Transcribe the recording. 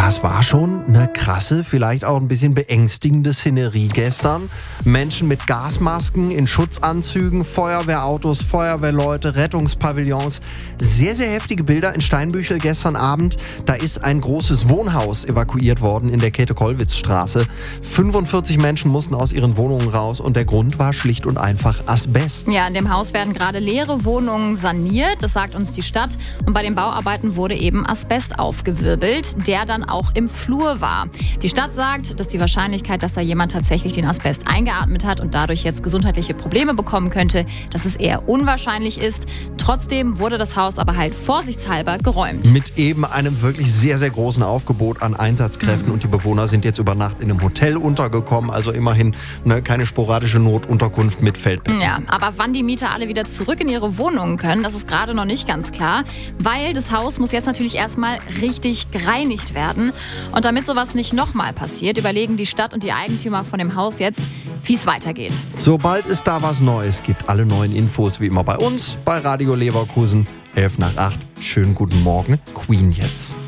Das war schon eine krasse, vielleicht auch ein bisschen beängstigende Szenerie gestern. Menschen mit Gasmasken, in Schutzanzügen, Feuerwehrautos, Feuerwehrleute, Rettungspavillons. Sehr, sehr heftige Bilder in Steinbüchel gestern Abend. Da ist ein großes Wohnhaus evakuiert worden in der Käthe-Kollwitz-Straße. 45 Menschen mussten aus ihren Wohnungen raus und der Grund war schlicht und einfach Asbest. Ja, in dem Haus werden gerade leere Wohnungen saniert, das sagt uns die Stadt. Und bei den Bauarbeiten wurde eben Asbest aufgewirbelt, der dann auch im Flur war. Die Stadt sagt, dass die Wahrscheinlichkeit, dass da jemand tatsächlich den Asbest eingeatmet hat und dadurch jetzt gesundheitliche Probleme bekommen könnte, dass es eher unwahrscheinlich ist. Trotzdem wurde das Haus aber halt vorsichtshalber geräumt. Mit eben einem wirklich sehr, sehr großen Aufgebot an Einsatzkräften und die Bewohner sind jetzt über Nacht in einem Hotel untergekommen, also immerhin keine sporadische Notunterkunft mit Feldbetten. Ja, aber wann die Mieter alle wieder zurück in ihre Wohnungen können, das ist gerade noch nicht ganz klar, weil das Haus muss jetzt natürlich erstmal richtig gereinigt werden. Und damit sowas nicht nochmal passiert, überlegen die Stadt und die Eigentümer von dem Haus jetzt, wie es weitergeht. Sobald es da was Neues gibt, alle neuen Infos wie immer bei uns, bei Radio Leverkusen, 7:55. Schönen guten Morgen, Queen jetzt.